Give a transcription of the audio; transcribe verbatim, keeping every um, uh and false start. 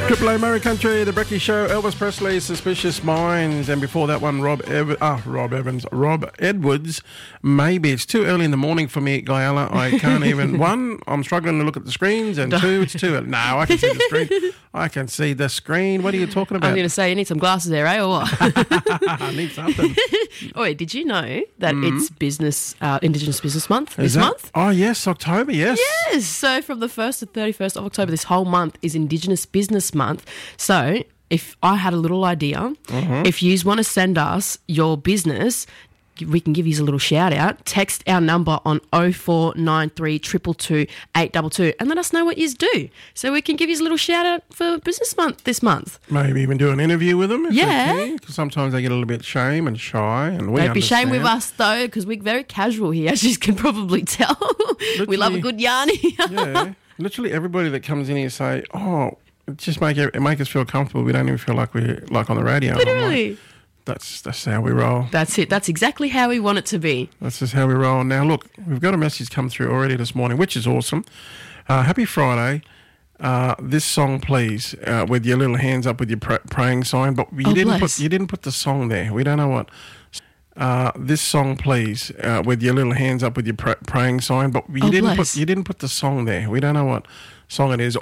Triple A Murray Country, The Brekkie Show, Elvis Presley, Suspicious Minds, and before that one, Rob Ev- ah, Rob Evans, Rob Edwards, Maybe. It's too early in the morning for me, Guyala. I can't even, one, I'm struggling to look at the screens, and two, it's too early. No, I can see the screen. I can see the screen. What are you talking about? I'm going to say you need some glasses there, eh, or what? I need something. Oh, wait, did you know that Mm. it's business, uh, Indigenous Business Month Is this that- month? Oh, yes, October, yes. Yes. So from the first to thirty-first of October, this whole month is Indigenous Business Month. So if I had a little idea, Mm-hmm. if you want to send us your business, we can give you a little shout out. Text our number on oh four nine three, two two two, eight two two and let us know what you do. So we can give you a little shout out for Business Month this month. Maybe even do an interview with them. If Yeah. they can, 'cause sometimes they get a little bit shame and shy, and we Don't be ashamed with understand. us though, because we're very casual here, as you can probably tell. We love a Literally. good yarn here. Yeah, literally everybody that comes in here say, "Oh, just make it make us feel comfortable. We don't even feel like we're like on the radio." I'm like, Literally. that's that's how we roll. That's it. That's exactly how we want it to be. That's just how we roll. Now, look, we've got a message come through already this morning, which is awesome. Uh, happy Friday. Uh, this song, please, uh, with your little hands up with your pr- praying sign, but you Oh, didn't bless. put you didn't put the song there. We don't know what. Uh, this song, please, uh, with your little hands up with your pr- praying sign, but you Oh, didn't bless. put you didn't put the song there. We don't know what song it is.